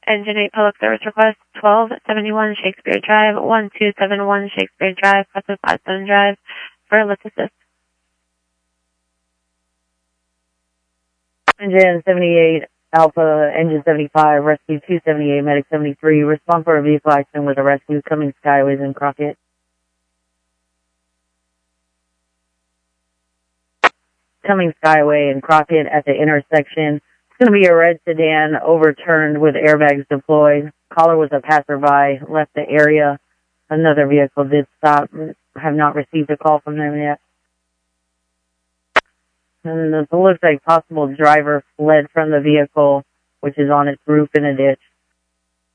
Engine 8 public service request 1271 Shakespeare Drive, 1271 Shakespeare Drive, Custom 57 Drive for lift assist. Engine 78 Alpha, Engine 75, Rescue 278, Medic 73, respond for a vehicle accident with a rescue coming Skyways in Crockett. Coming Skyway in Crockett at the intersection. It's going to be a red sedan overturned with airbags deployed. Caller was a passerby, left the area. Another vehicle did stop. Have not received a call from them yet. And it looks like possible driver fled from the vehicle, which is on its roof in a ditch.